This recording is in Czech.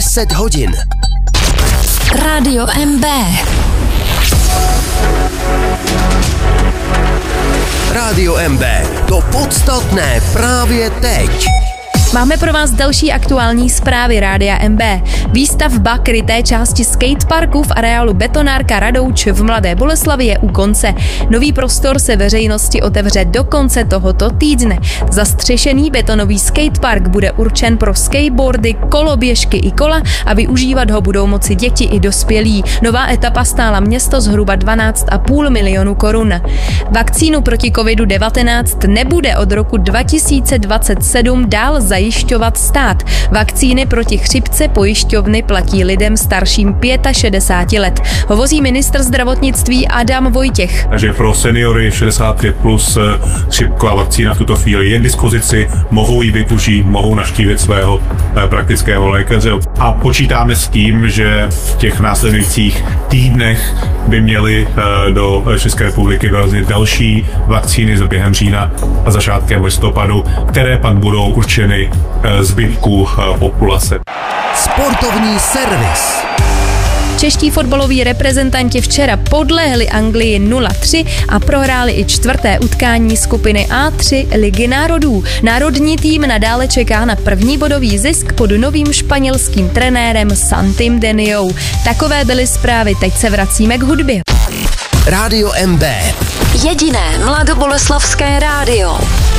10 hodin. Rádio MB. Rádio MB. To podstatné právě teď. Máme pro vás další aktuální zprávy Rádia MB. Výstavba kryté části skateparku v areálu Betonárka Radouč v Mladé Boleslavi je u konce. Nový prostor se veřejnosti otevře do konce tohoto týdne. Zastřešený betonový skatepark bude určen pro skateboardy, koloběžky i kola a využívat ho budou moci děti i dospělí. Nová etapa stála město zhruba 12,5 milionu korun. Vakcínu proti COVID-19 nebude od roku 2027 dál zajišťovat stát. Vakcíny proti chřipce pojišťovny platí lidem starším 65 let. Hovoří ministr zdravotnictví Adam Vojtěch. Takže pro seniory 65 plus chřipková vakcína v tuto chvíli je k dispozici, mohou ji využít, mohou navštívit svého praktického lékaře a počítáme s tím, že v těch následujících týdnech by měly do České republiky dorazit další vakcíny během října a začátkem listopadu, které pak budou určeny zbytku populace. Sportovní servis. Čeští fotbaloví reprezentanti včera podlehli Anglii 0-3 a prohráli i čtvrté utkání skupiny A3 Ligy národů. Národní tým nadále čeká na první bodový zisk pod novým španělským trenérem Santim Deniou. Takové byly zprávy, teď se vracíme k hudbě. Rádio MB. Jediné mladoboleslavské rádio.